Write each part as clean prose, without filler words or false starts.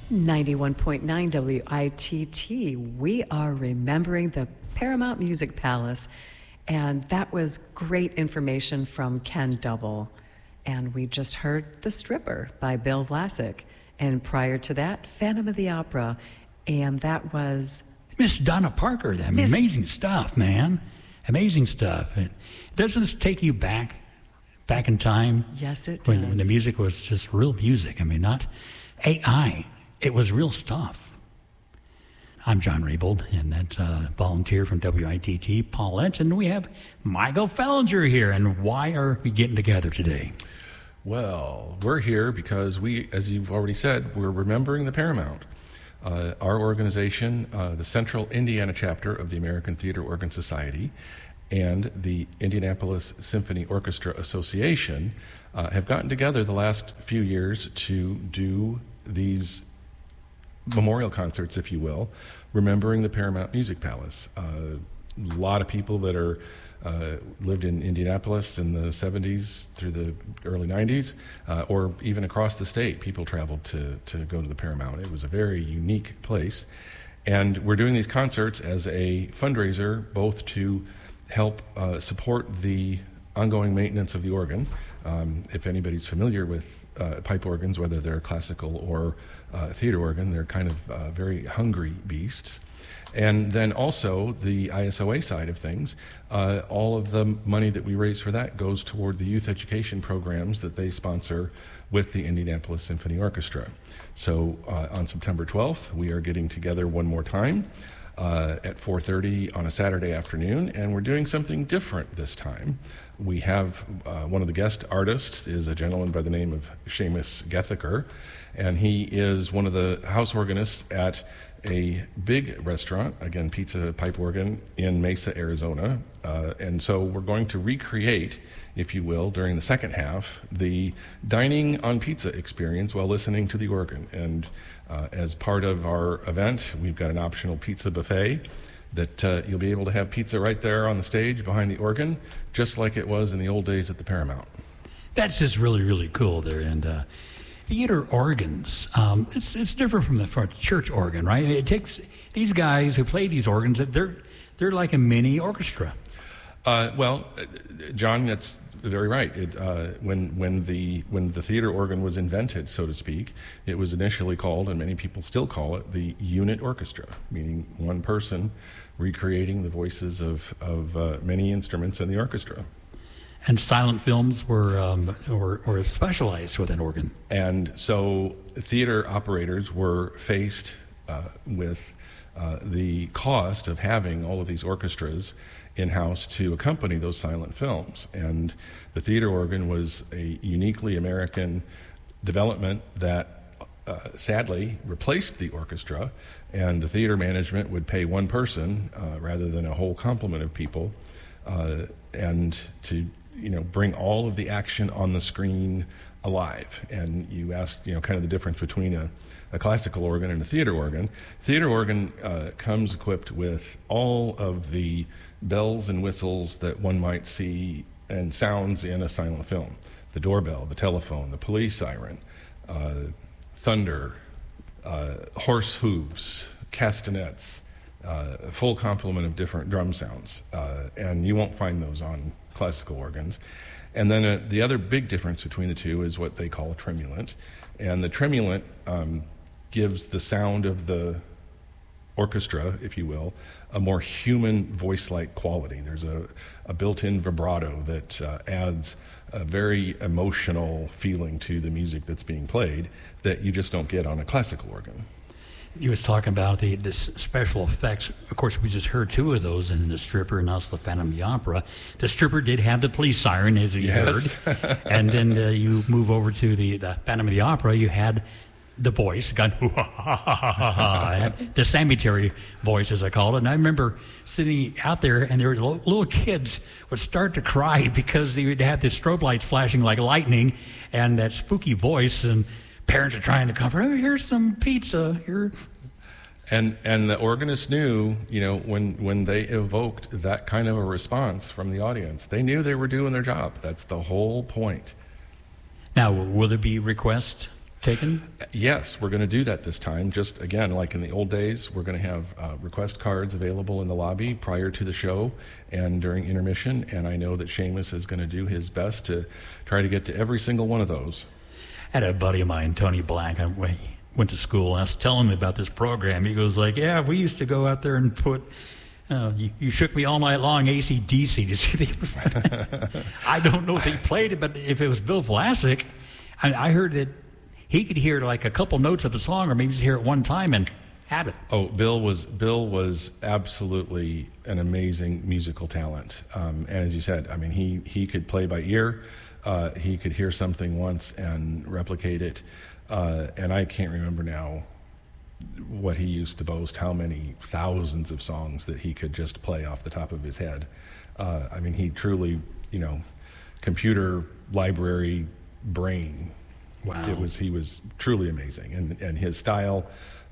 91.9 WITT. We are remembering the Paramount Music Palace, and that was great information from Ken Double. And we just heard The Stripper by Bill Vlasic, and prior to that, Phantom of the Opera, and that was Miss Donna Parker. That amazing stuff, man. Amazing stuff. Doesn't this take you back in time? Yes, it does. When the music was just real music. I mean, not AI. It was real stuff. I'm John Raybould, and that's a volunteer from WITT, Paulette, and we have Michael Fellinger here. And why are we getting together today? Well, we're here because we, as you've already said, we're remembering the Paramount. Our organization, the Central Indiana chapter of the American Theater Organ Society, and the Indianapolis Symphony Orchestra Association have gotten together the last few years to do these memorial concerts, if you will, remembering the Paramount Music Palace. A lot of people that are lived in Indianapolis in the 70s through the early 90s, or even across the state, people traveled to go to the Paramount. It was a very unique place. And we're doing these concerts as a fundraiser, both to help support the ongoing maintenance of the organ. If anybody's familiar with pipe organs, whether they're classical or theater organ, they're kind of very hungry beasts. And then also the ISOA side of things, all of the money that we raise for that goes toward the youth education programs that they sponsor with the Indianapolis Symphony Orchestra. So on September 12th, we are getting together one more time at 4:30 on a Saturday afternoon, and we're doing something different this time. We have one of the guest artists is a gentleman by the name of Seamus Gethiker, and he is one of the house organists at a big restaurant, again, Pizza Pipe Organ, in Mesa, Arizona. And so we're going to recreate, if you will, during the second half, the dining on pizza experience while listening to the organ. And as part of our event, we've got an optional pizza buffet that you'll be able to have pizza right there on the stage behind the organ, just like it was in the old days at the Paramount. That's just really, really cool there. And theater organs, it's different from the church organ, right? It takes these guys who play these organs, they're like a mini orchestra. Well, John, that's very right. When the theater organ was invented, so to speak, it was initially called, and many people still call it, the unit orchestra, meaning one person recreating the voices of many instruments in the orchestra. And silent films were specialized with an organ. And so theater operators were faced with the cost of having all of these orchestras in-house to accompany those silent films. And the theater organ was a uniquely American development that sadly replaced the orchestra, and the theater management would pay one person rather than a whole complement of people, and to bring all of the action on the screen alive. And you asked, kind of the difference between a classical organ and a theater organ. Theater organ comes equipped with all of the bells and whistles that one might see and sounds in a silent film. The doorbell, the telephone, the police siren, thunder, horse hooves, castanets, a full complement of different drum sounds. And you won't find those on classical organs. And then the other big difference between the two is what they call a tremulant. And the tremulant gives the sound of the orchestra, if you will, a more human voice-like quality. There's a built-in vibrato that adds a very emotional feeling to the music that's being played that you just don't get on a classical organ. You was talking about the special effects. Of course, we just heard two of those in The Stripper and also the Phantom of the Opera. The Stripper did have the police siren, as you heard. And then you move over to the Phantom of the Opera, you had the voice, the Sammy Terry voice, as I call it. And I remember sitting out there, and there were little kids would start to cry because they would have the strobe lights flashing like lightning and that spooky voice, and parents are trying to comfort, oh, here's some pizza. Here. And the organist knew, when they evoked that kind of a response from the audience, they knew they were doing their job. That's the whole point. Now, will there be requests taken? Yes, we're going to do that this time. Just again, like in the old days, we're going to have request cards available in the lobby prior to the show and during intermission. And I know that Seamus is going to do his best to try to get to every single one of those. I had a buddy of mine, Tony Black. I went to school, and I was telling him about this program. He goes like, "Yeah, we used to go out there and put." You shook me all night long, AC/DC. To see the I don't know if he played it, but if it was Bill Vlasic, I heard that he could hear like a couple notes of a song, or maybe just hear it one time and have it. Oh, Bill was absolutely an amazing musical talent, and as you said, I mean, he could play by ear. He could hear something once and replicate it, and I can't remember now what he used to boast, how many thousands of songs that he could just play off the top of his head. I mean, he truly, computer library brain. Wow. He was truly amazing, and his style,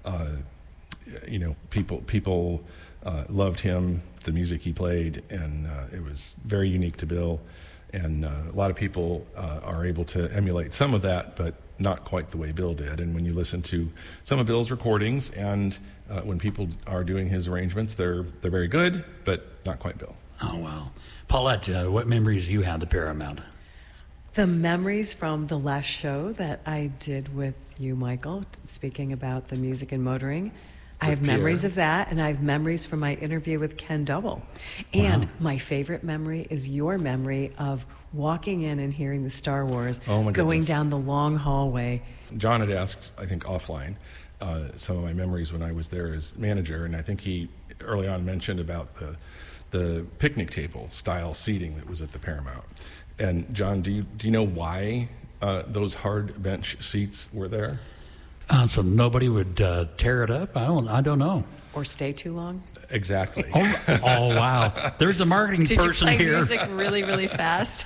people loved him, the music he played, and it was very unique to Bill. And a lot of people are able to emulate some of that, but not quite the way Bill did. And when you listen to some of Bill's recordings, and when people are doing his arrangements, they're very good, but not quite Bill. Oh, wow. Paulette, what memories do you have of the Paramount? The memories from the last show that I did with you, Michael, speaking about the music and motoring. I have memories of that, and I have memories from my interview with Ken Double. And my favorite memory is your memory of walking in and hearing the Star Wars, going down the long hallway. John had asked, I think offline, some of my memories when I was there as manager, and I think he early on mentioned about the picnic table style seating that was at the Paramount. And John, do you know why those hard bench seats were there? So nobody would tear it up? I don't know. Or stay too long? Exactly. Oh wow. There's the marketing person here. Did you play music really, really fast?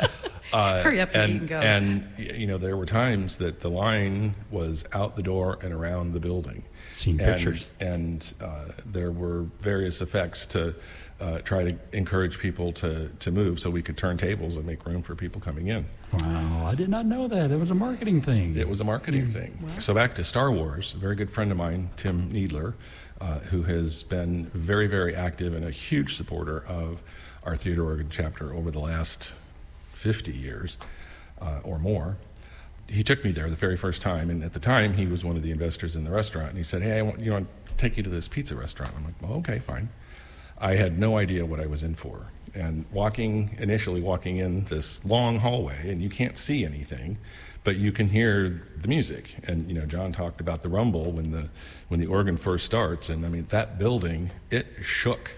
Hurry up and eat and go. And, there were times that the line was out the door and around the building. Seen pictures. And there were various effects to try to encourage people to move so we could turn tables and make room for people coming in. Wow, I did not know that. That was a marketing thing. It was a marketing thing. Wow. So back to Star Wars, a very good friend of mine, Tim Needler, who has been very, very active and a huge supporter of our Theater Organ chapter over the last 50 years or more. He took me there the very first time, and at the time he was one of the investors in the restaurant, and he said, "Hey, I want to take you to this pizza restaurant." I'm like, "Well, okay, fine." I had no idea what I was in for, and initially walking in this long hallway, and you can't see anything, but you can hear the music. And John talked about the rumble when the organ first starts, and I mean that building, it shook.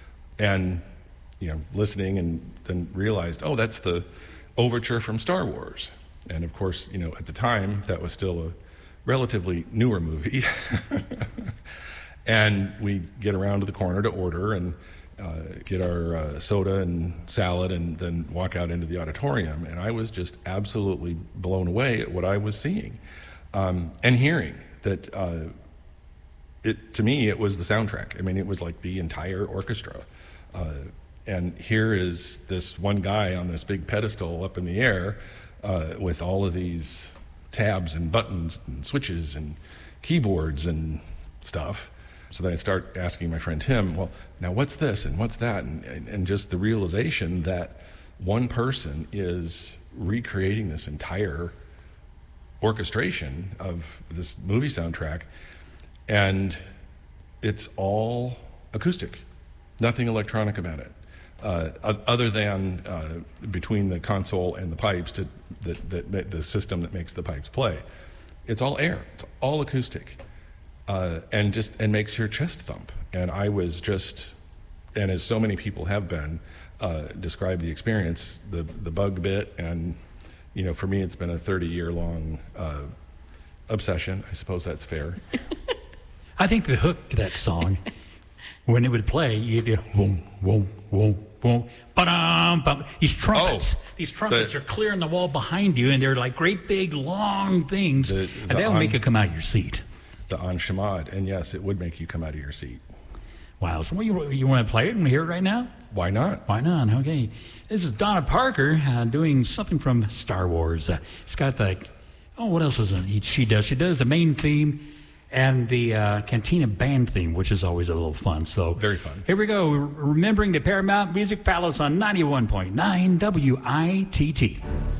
And listening, and then realized, oh, that's the overture from Star Wars. And of course, at the time that was still a relatively newer movie. And we get around to the corner to order and get our soda and salad, and then walk out into the auditorium. And I was just absolutely blown away at what I was seeing and hearing. That to me, it was the soundtrack. I mean, it was like the entire orchestra. And here is this one guy on this big pedestal up in the air with all of these tabs and buttons and switches and keyboards and stuff. So then I start asking my friend Tim, well, now what's this and what's that? And just the realization that one person is recreating this entire orchestration of this movie soundtrack, and it's all acoustic, nothing electronic about it. Other than between the console and the pipes, the system that makes the pipes play, it's all air. It's all acoustic, and makes your chest thump. And I was just, and as so many people have been, described the experience, the bug bit, and for me, it's been a 30-year-long obsession. I suppose that's fair. I think the hook to that song, when it would play, you'd go, whoom, whoom, whoom, whoom, ba-dum, bum. These trumpets are clearing the wall behind you, and they're like great big long things, and that'll make you come out of your seat. The An Shemad, and yes, it would make you come out of your seat. Wow, so you want to play it and hear it right now? Why not? Why not? Okay. This is Donna Parker doing something from Star Wars. It's got what else is it she does? She does the main theme and the Cantina Band theme, which is always a little fun. So very fun. Here we go. Remembering the Paramount Music Palace on 91.9 WITT.